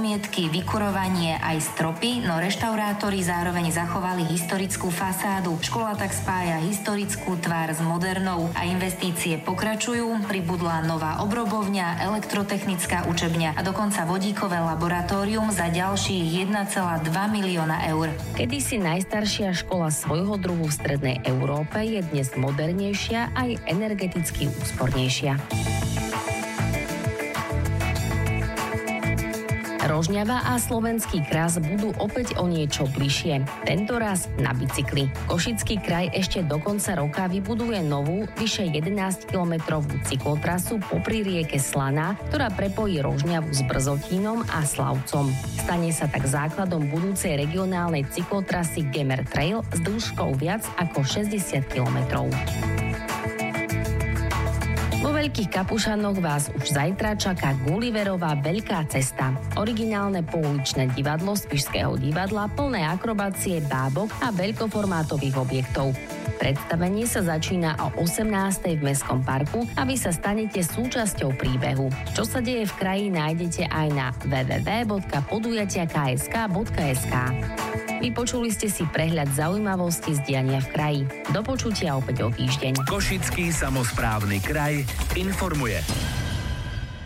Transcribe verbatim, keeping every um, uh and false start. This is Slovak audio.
pomietky, vykurovanie aj stropy, no reštaurátori zároveň zachovali historickú fasádu. Škola tak spája historickú tvár s modernou a investície pokračujú. Pribudla nová obrobovňa, elektrotechnická učebňa a dokonca vodíkové laboratórium za ďalších jeden celá dva milióna eur. Kedysi najstaršia škola svojho druhu v strednej Európe je dnes modernejšia aj energeticky úspornejšia. Rožňava a Slovenský kras budú opäť o niečo bližšie. Tento raz na bicykli. Košický kraj ešte do konca roka vybuduje novú, vyše jedenásťkilometrovú cyklotrasu popri rieke Slaná, ktorá prepojí Rožňavu s Brzotínom a Slavcom. Stane sa tak základom budúcej regionálnej cyklotrasy Gamer Trail s dĺžkou viac ako šesťdesiat kilometrov. Vo Veľkých Kapušanoch vás už zajtra čaká Gulliverová veľká cesta. Originálne pouličné divadlo Spišského divadla plné akrobácie, bábok a veľkoformátových objektov. Predstavenie sa začína o osemnástej v Mestskom parku a vy sa stanete súčasťou príbehu. Čo sa deje v kraji, nájdete aj na w w w bodka podujatia bodka k s k bodka es ká. Vypočuli ste si prehľad zaujímavostí z diania v kraji. Do počutia opäť o týždeň. Košický samosprávny kraj informuje.